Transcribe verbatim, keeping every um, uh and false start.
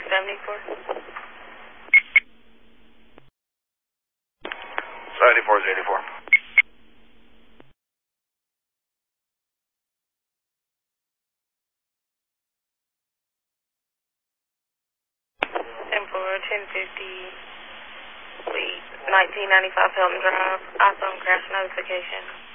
seventy-four. seventy-four is eighty-four. ten four, ten fifty, Suite nineteen ninety-five Hilton Drive, iPhone crash notification.